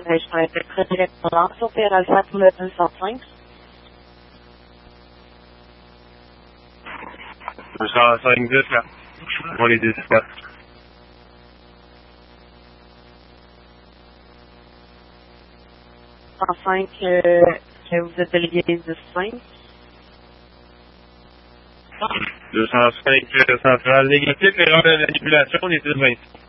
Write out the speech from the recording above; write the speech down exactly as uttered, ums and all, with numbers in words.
Pourrais-je connaître le correspondance au P R Alpha pour le deux cent cinq? deux cent cinq dix, là. Pour les deux spots. cent cinq, euh, que vous êtes délégué dix cinq. deux cent cinq, euh, centrale négative, erreur de manipulation, on est dix vingt.